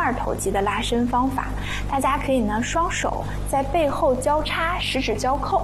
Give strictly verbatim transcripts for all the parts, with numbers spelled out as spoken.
二头肌的拉伸方法。大家可以呢双手在背后交叉，十指交扣，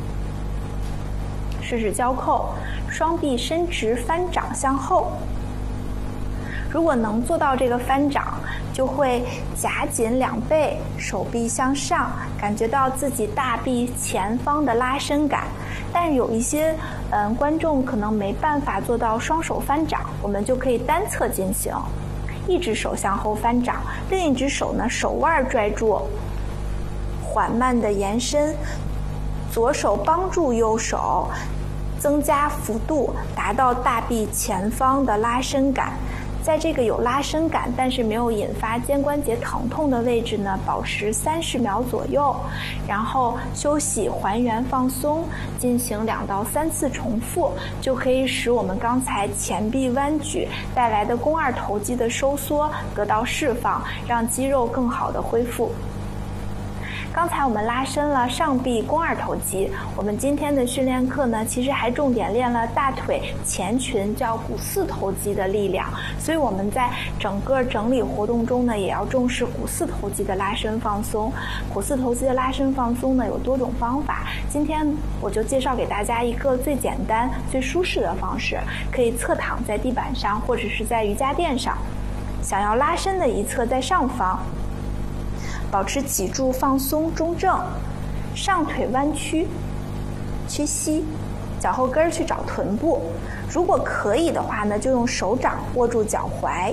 十指交扣，双臂伸直，翻掌向后。如果能做到这个翻掌，就会夹紧两背，手臂向上，感觉到自己大臂前方的拉伸感。但有一些嗯观众可能没办法做到双手翻掌，我们就可以单侧进行，一只手向后翻掌，另一只手呢手腕拽住，缓慢的延伸，左手帮助右手，增加幅度，达到大臂前方的拉伸感。在这个有拉伸感但是没有引发肩关节疼痛的位置呢，保持三十秒左右，然后休息还原放松，进行两到三次重复，就可以使我们刚才前臂弯举带来的肱二头肌的收缩得到释放，让肌肉更好的恢复。刚才我们拉伸了上臂肱二头肌，我们今天的训练课呢，其实还重点练了大腿前群叫股四头肌的力量，所以我们在整个整理活动中呢，也要重视股四头肌的拉伸放松。股四头肌的拉伸放松呢，有多种方法，今天我就介绍给大家一个最简单、最舒适的方式，可以侧躺在地板上，或者是在瑜伽垫上，想要拉伸的一侧在上方。保持脊柱放松中正，上腿弯曲，屈膝，脚后跟去找臀部。如果可以的话呢，就用手掌握住脚踝。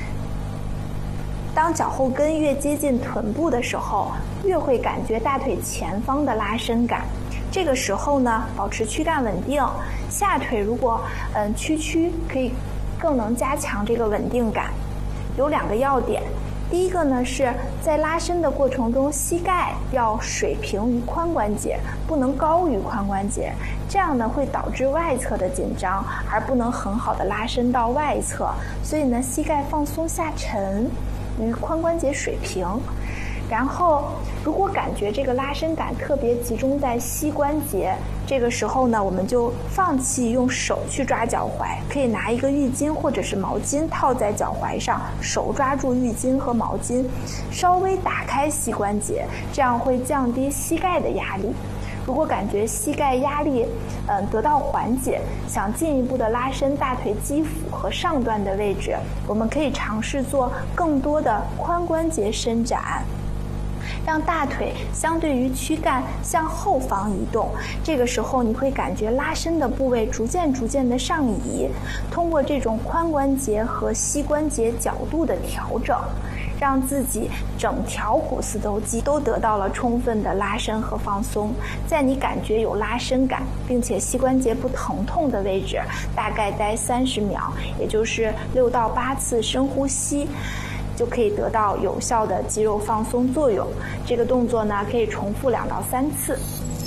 当脚后跟越接近臀部的时候，越会感觉大腿前方的拉伸感。这个时候呢，保持躯干稳定，下腿如果嗯屈曲，可以更能加强这个稳定感。有两个要点。第一个呢，是在拉伸的过程中，膝盖要水平于髋关节，不能高于髋关节，这样呢会导致外侧的紧张，而不能很好的拉伸到外侧。所以呢，膝盖放松下沉，与髋关节水平。然后如果感觉这个拉伸感特别集中在膝关节，这个时候呢，我们就放弃用手去抓脚踝，可以拿一个浴巾或者是毛巾套在脚踝上，手抓住浴巾和毛巾，稍微打开膝关节，这样会降低膝盖的压力。如果感觉膝盖压力嗯得到缓解，想进一步的拉伸大腿肌腹和上段的位置，我们可以尝试做更多的髋关节伸展，让大腿相对于躯干向后方移动，这个时候你会感觉拉伸的部位逐渐逐渐的上移，通过这种髋关节和膝关节角度的调整，让自己整条股四头肌都得到了充分的拉伸和放松。在你感觉有拉伸感并且膝关节不疼痛的位置，大概待三十秒，也就是六到八次深呼吸，就可以得到有效的肌肉放松作用。这个动作呢，可以重复两到三次。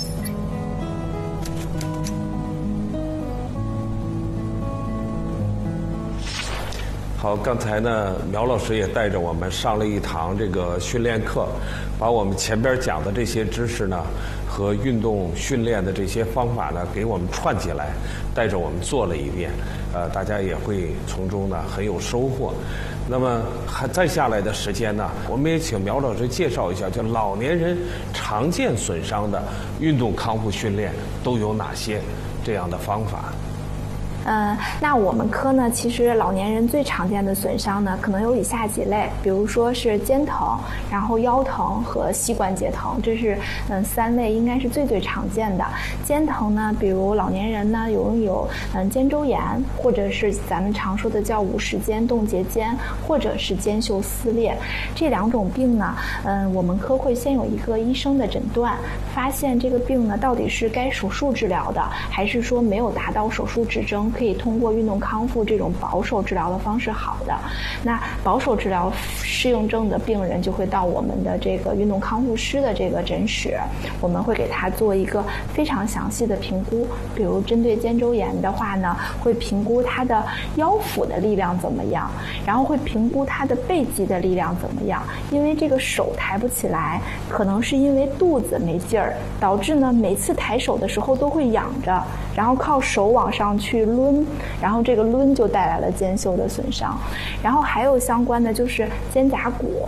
好，刚才呢，苗老师也带着我们上了一堂这个训练课，把我们前边讲的这些知识呢，和运动训练的这些方法呢，给我们串起来，带着我们做了一遍，呃，大家也会从中呢很有收获。那么还再下来的时间呢，我们也请苗老师介绍一下，就老年人常见损伤的运动康复训练都有哪些这样的方法。 嗯，那我们科呢，其实老年人最常见的损伤呢，可能有以下几类，比如说是肩疼，然后腰疼和膝关节疼，这是嗯三类应该是最最常见的。肩疼呢，比如老年人呢有有嗯肩周炎，或者是咱们常说的叫五十肩、冻结肩，或者是肩袖撕裂，这两种病呢，嗯我们科会先有一个医生的诊断，发现这个病呢到底是该手术治疗的，还是说没有达到手术指征，可以通过运动康复这种保守治疗的方式好的。那保守治疗适应症的病人就会到我们的这个运动康复师的这个诊室，我们会给他做一个非常详细的评估。比如针对肩周炎的话呢，会评估他的腰腹的力量怎么样，然后会评估他的背肌的力量怎么样。因为这个手抬不起来，可能是因为肚子没劲儿，导致呢每次抬手的时候都会仰着，然后靠手往上去抡，然后这个抡就带来了肩袖的损伤。然后还有相关的就是肩胛骨，